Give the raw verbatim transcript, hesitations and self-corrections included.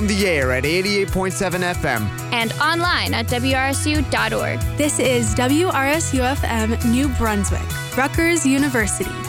on the air at eighty-eight point seven F M. And online at W R S U dot org. This is W R S U F M New Brunswick, Rutgers University.